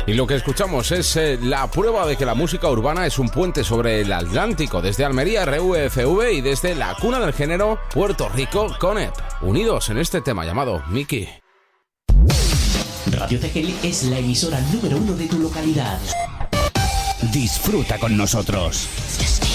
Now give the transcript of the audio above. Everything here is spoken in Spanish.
Y lo que escuchamos es la prueba de que la música urbana es un puente sobre el Atlántico, desde Almería, RVFV, y desde la cuna del género, Puerto Rico, Conep, unidos en este tema llamado Mickey. Radio Tegel es la emisora número 1 de tu localidad. Disfruta con nosotros.